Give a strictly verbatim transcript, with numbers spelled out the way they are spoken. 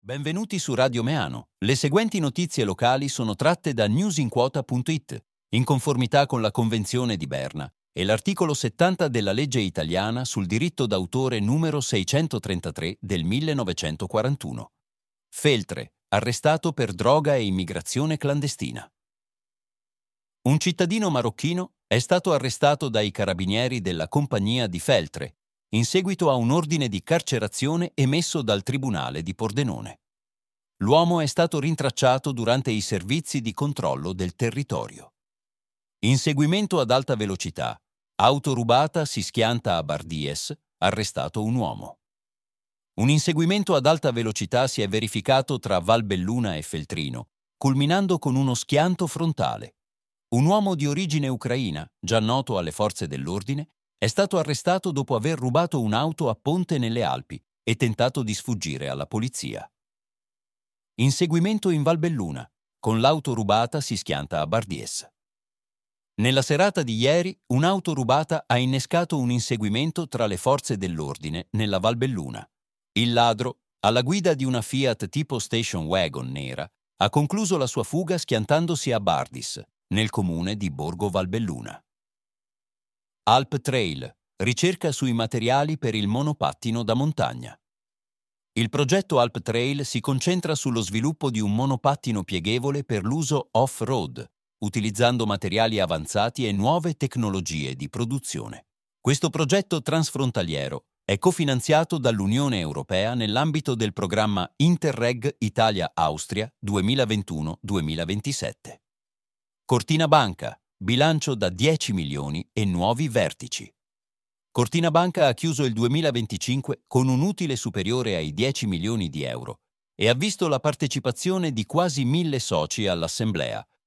Benvenuti su Radio Meano. Le seguenti notizie locali sono tratte da newsinquota punto it, in conformità con la Convenzione di Berna e l'articolo settanta della legge italiana sul diritto d'autore numero seicentotrentatré del millenovecentoquarantuno. Feltre, arrestato per droga e immigrazione clandestina. Un cittadino marocchino è stato arrestato dai carabinieri della compagnia di Feltre, in seguito a un ordine di carcerazione emesso dal Tribunale di Pordenone. L'uomo è stato rintracciato durante i servizi di controllo del territorio. Inseguimento ad alta velocità. Auto rubata si schianta a Bardies, arrestato un uomo. Un inseguimento ad alta velocità si è verificato tra Valbelluna e Feltrino, culminando con uno schianto frontale. Un uomo di origine ucraina, già noto alle forze dell'ordine, è stato arrestato dopo aver rubato un'auto a Ponte nelle Alpi e tentato di sfuggire alla polizia. Inseguimento in Valbelluna. Con l'auto rubata si schianta a Bardies. Nella serata di ieri, un'auto rubata ha innescato un inseguimento tra le forze dell'ordine nella Valbelluna. Il ladro, alla guida di una Fiat tipo station wagon nera, ha concluso la sua fuga schiantandosi a Bardis, nel comune di Borgo Valbelluna. Alp Trail, ricerca sui materiali per il monopattino da montagna. Il progetto Alp Trail si concentra sullo sviluppo di un monopattino pieghevole per l'uso off-road, utilizzando materiali avanzati e nuove tecnologie di produzione. Questo progetto transfrontaliero è cofinanziato dall'Unione Europea nell'ambito del programma Interreg Italia-Austria duemilaventuno duemilaventisette. Cortina Banca, bilancio da dieci milioni e nuovi vertici. Cortina Banca ha chiuso il duemilaventicinque con un utile superiore ai dieci milioni di euro e ha visto la partecipazione di quasi mille soci all'assemblea,